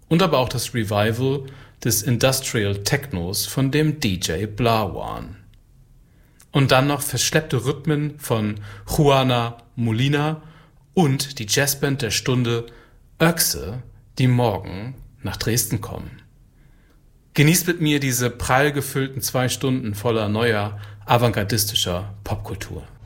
Und aber auch das Revival des Industrial Technos von dem DJ Blawan. Und dann noch verschleppte Rhythmen von Juana Molina und die Jazzband der Stunde Öchse, die morgen nach Dresden kommen. Genießt mit mir diese prall gefüllten 2 Stunden voller neuer, avantgardistischer Popkultur.